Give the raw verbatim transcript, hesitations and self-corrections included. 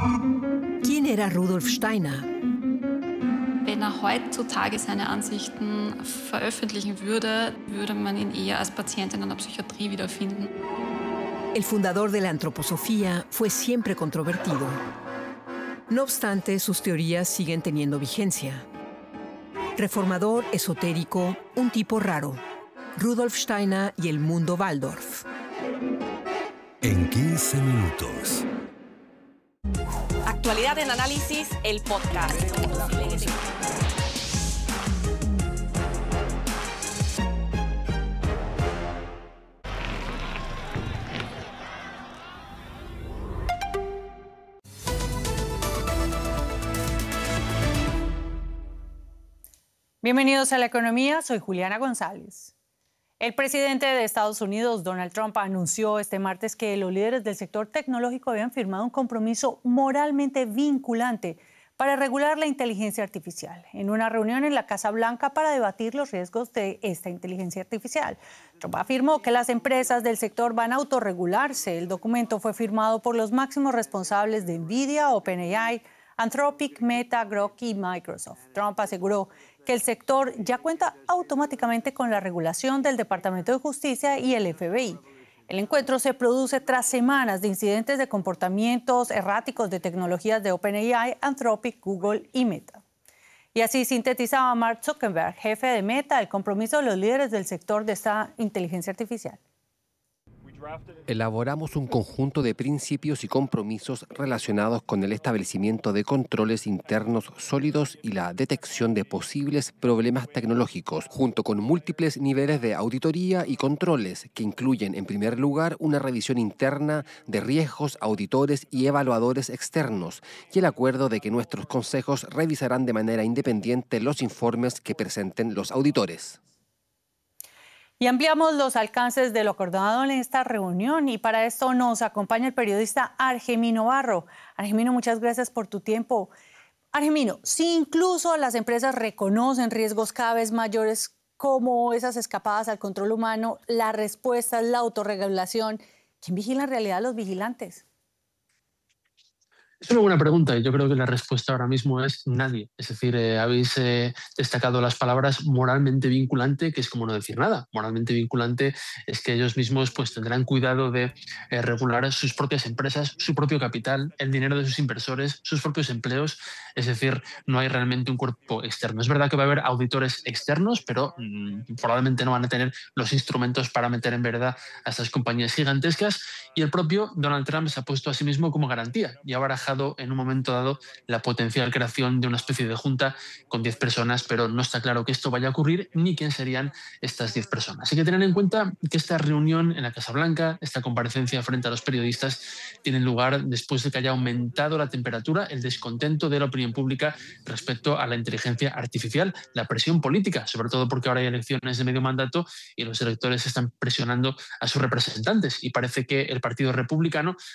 ¿Quién era Rudolf Steiner? Wenn er heutzutage seine Ansichten veröffentlichen würde, würde man ihn eher als Patient in einer Psychiatrie wiederfinden. El fundador de la antroposofía fue siempre controvertido. No obstante, sus teorías siguen teniendo vigencia. Reformador, esotérico, un tipo raro. Rudolf Steiner y el mundo Waldorf. En quince minutos. Actualidad en Análisis, el podcast. Bienvenidos a La Economía, soy Juliana González. El presidente de Estados Unidos, Donald Trump, anunció este martes que los líderes del sector tecnológico habían firmado un compromiso moralmente vinculante para regular la inteligencia artificial, en una reunión en la Casa Blanca para debatir los riesgos de esta inteligencia artificial. Trump afirmó que las empresas del sector van a autorregularse. El documento fue firmado por los máximos responsables de NVIDIA, OpenAI, Anthropic, Meta, Grok y Microsoft. Trump aseguró que el sector ya cuenta automáticamente con la regulación del Departamento de Justicia y el F B I. El encuentro se produce tras semanas de incidentes de comportamientos erráticos de tecnologías de OpenAI, Anthropic, Google y Meta. Y así sintetizaba Mark Zuckerberg, jefe de Meta, el compromiso de los líderes del sector de esta inteligencia artificial. Elaboramos un conjunto de principios y compromisos relacionados con el establecimiento de controles internos sólidos y la detección de posibles problemas tecnológicos, junto con múltiples niveles de auditoría y controles que incluyen, en primer lugar, una revisión interna de riesgos, auditores y evaluadores externos, y el acuerdo de que nuestros consejos revisarán de manera independiente los informes que presenten los auditores. Y ampliamos los alcances de lo acordado en esta reunión y para esto nos acompaña el periodista Argemino Barro. Argemino, muchas gracias por tu tiempo. Argemino, si incluso las empresas reconocen riesgos cada vez mayores como esas escapadas al control humano, la respuesta es la autorregulación. ¿Quién vigila en realidad a los vigilantes? Es una buena pregunta y yo creo que la respuesta ahora mismo es nadie. Es decir, eh, habéis eh, destacado las palabras moralmente vinculante, que es como no decir nada. Moralmente vinculante es que ellos mismos pues, tendrán cuidado de eh, regular sus propias empresas, su propio capital, el dinero de sus inversores, sus propios empleos. Es decir, no hay realmente un cuerpo externo. Es verdad que va a haber auditores externos, pero mmm, probablemente no van a tener los instrumentos para meter en verdad a estas compañías gigantescas. Y el propio Donald Trump se ha puesto a sí mismo como garantía y ha barajado en un momento dado la potencial creación de una especie de junta con diez personas, pero no está claro que esto vaya a ocurrir ni quién serían estas diez personas. Así que tener en cuenta que esta reunión en la Casa Blanca, esta comparecencia frente a los periodistas, tiene lugar después de que haya aumentado la temperatura, el descontento de la opinión pública respecto a la inteligencia artificial, la presión política, sobre todo porque ahora hay elecciones de medio mandato y los electores están presionando a sus representantes y parece que el Partido Republicano